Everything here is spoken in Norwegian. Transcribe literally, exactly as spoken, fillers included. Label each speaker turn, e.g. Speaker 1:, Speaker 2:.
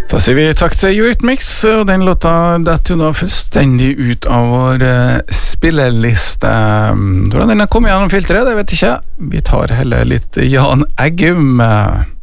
Speaker 1: Da sier vi takk til Eurythmics, og den låta detter jo da fullstendig ut av vår uh, spilleliste. Hvordan den har kommet gjennom filteret, det vet jeg ikke. Vi tar heller litt Jan Eggum.